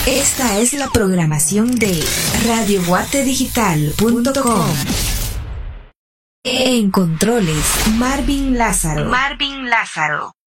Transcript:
Esta es la programación de radioguatedigital.com. En controles, Marvin Lázaro.